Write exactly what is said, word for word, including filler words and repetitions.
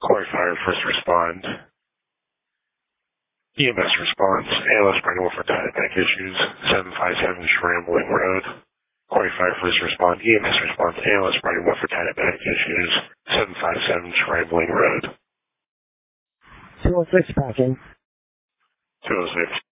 Corey Fire, first respond. E M S response, A L S Brandon Wolford diabetic issues, seven five seven Scrambling Road. Corey Fire, first respond. E M S response, A L S Brandon Wolford diabetic issues, seven five seven Scrambling Road. two oh six passing. two oh six.